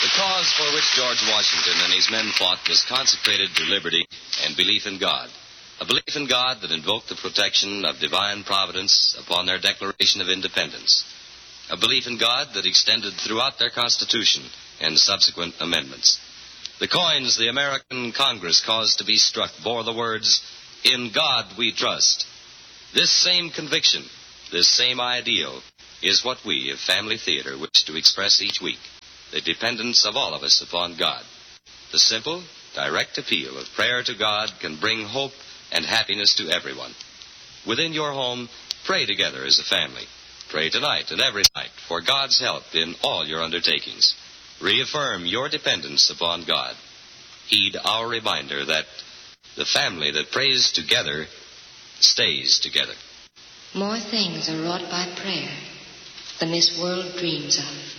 The cause for which George Washington and his men fought was consecrated to liberty and belief in God. A belief in God that invoked the protection of divine providence upon their Declaration of Independence. A belief in God that extended throughout their Constitution and subsequent amendments. The coins the American Congress caused to be struck bore the words, "In God we trust." This same conviction, this same ideal, is what we of Family Theater wish to express each week. The dependence of all of us upon God. The simple, direct appeal of prayer to God can bring hope and happiness to everyone. Within your home, pray together as a family. Pray tonight and every night for God's help in all your undertakings. Reaffirm your dependence upon God. Heed our reminder that the family that prays together stays together. More things are wrought by prayer than this world dreams of.